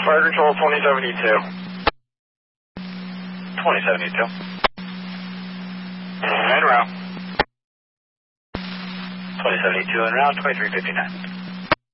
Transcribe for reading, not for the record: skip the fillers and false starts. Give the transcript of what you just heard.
Fire control 2072. 2072. And route. 2072 and route 2359.